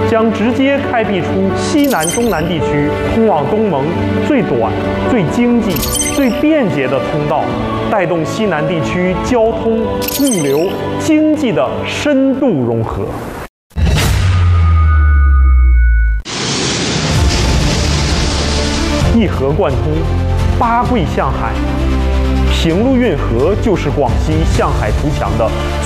将直接开辟出西南中南地区通往东盟最短、最经济、最便捷的通道，带动西南地区交通、物流、经济的深度融合。一河贯通，八桂向海，平陆运河就是广西向海图强的